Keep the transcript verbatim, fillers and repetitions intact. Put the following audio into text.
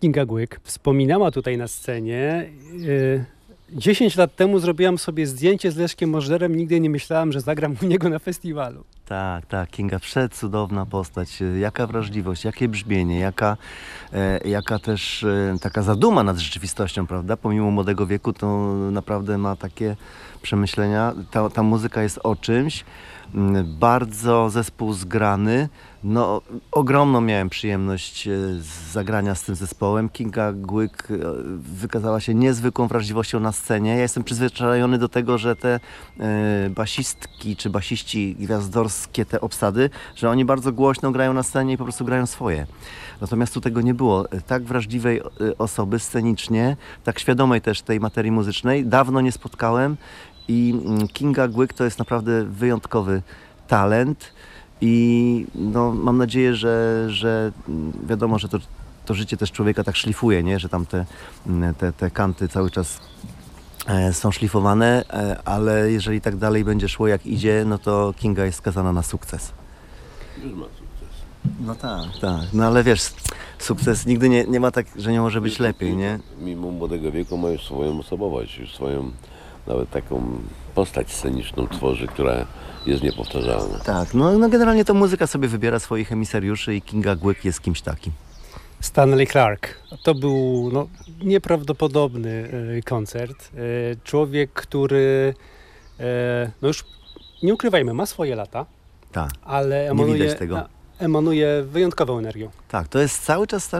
Kinga Głyk wspominała tutaj na scenie. Yy, dziesięć lat temu zrobiłam sobie zdjęcie z Leszkiem Możdżerem. Nigdy nie myślałam, że zagram u niego na festiwalu. Tak, tak, Kinga, przecudowna postać. Jaka wrażliwość, jakie brzmienie, jaka, e, jaka też e, taka zaduma nad rzeczywistością, prawda? Pomimo młodego wieku to naprawdę ma takie przemyślenia. Ta, ta muzyka jest o czymś. Mm, Bardzo zespół zgrany. No, ogromną miałem przyjemność e, z zagrania z tym zespołem. Kinga Głyk e, wykazała się niezwykłą wrażliwością na scenie. Ja jestem przyzwyczajony do tego, że te e, basistki czy basiści gwiazdorskie, te obsady, że oni bardzo głośno grają na scenie i po prostu grają swoje. Natomiast tu tego nie było. Tak wrażliwej e, osoby scenicznie, tak świadomej też tej materii muzycznej dawno nie spotkałem i mm, Kinga Głyk to jest naprawdę wyjątkowy talent. I no, mam nadzieję, że, że mm, wiadomo, że to, to życie też człowieka tak szlifuje, nie? Że tam te, mm, te, te kanty cały czas e, są szlifowane, e, ale jeżeli tak dalej będzie szło jak idzie, no to Kinga jest skazana na sukces. Już ma sukces. No tak, tak. No ale wiesz, sukces nigdy nie, nie ma tak, że nie może być lepiej, nie? Mimo młodego wieku ma już swoją osobowość, już swoją nawet taką postać sceniczną tworzy, która jest niepowtarzalna. Tak, no, no generalnie to muzyka sobie wybiera swoich emisariuszy i Kinga Głyk jest kimś takim. Stanley Clarke. To był no, nieprawdopodobny e, koncert. E, człowiek, który e, no już nie ukrywajmy, ma swoje lata, Tak, ale nie emanuje, widać tego. emanuje wyjątkową energią. Tak, to jest cały czas